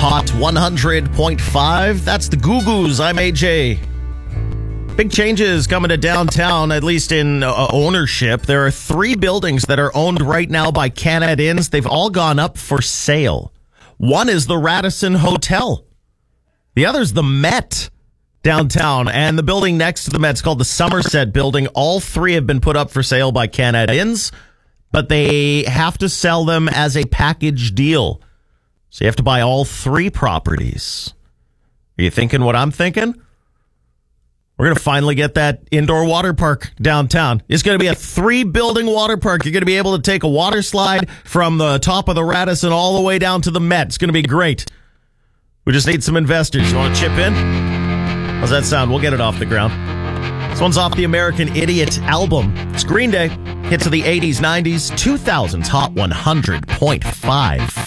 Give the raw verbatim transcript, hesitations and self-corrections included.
Hot one hundred point five. That's the Goo Goos. I'm A J. Big changes coming to downtown, at least in uh, ownership. There are three buildings that are owned right now by Canada Inns. They've all gone up for sale. One is the Radisson Hotel. The other is the Met downtown. And the building next to the Met's called the Somerset Building. All three have been put up for sale by Canada Inns, but they have to sell them as a package deal. So you have to buy all three properties. Are you thinking what I'm thinking? We're going to finally get that indoor water park downtown. It's going to be a three-building water park. You're going to be able to take a water slide from the top of the Radisson all the way down to the Met. It's going to be great. We just need some investors. You want to chip in? How's that sound? We'll get it off the ground. This one's off the American Idiot album. It's Green Day. Hits of the eighties, nineties, two thousands, Hot one hundred point five.